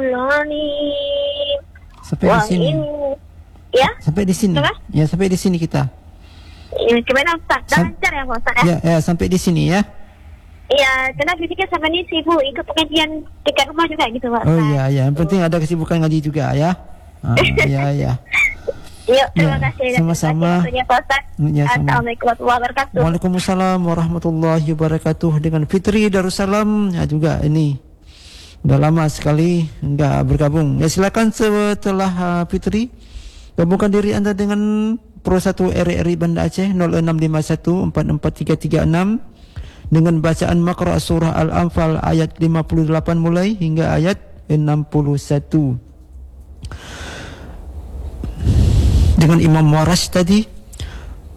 alim. Sampai di sini. Ya? Sampai di sini. Apa? Ya, sampai di sini kita. Ya, gimana Ustaz? Dah lancar ya Pak Ustaz ya? Ya, sampai di sini ya. Iya, karena fisiknya sama ini sibuk ikut pengajian dekat rumah juga gitu Pak Ustaz. Oh iya, yang penting ada kesibukan ngaji juga ya. Iya. Yuk, terima kasih. Sama-sama. Terima kasih Pak Ustaz. Ya, sama. Assalamualaikum warahmatullahi wabarakatuh. Waalaikumsalam warahmatullahi wabarakatuh. Dengan Fitri Darussalam ya juga ini. Udah lama sekali enggak bergabung. Ya silakan setelah Fitri gabungkan diri Anda dengan Pro 1 RRI Banda Aceh 0651 44336 dengan bacaan Maqra' surah Al-Anfal ayat 58 mulai hingga ayat 61. Dengan Imam Waras tadi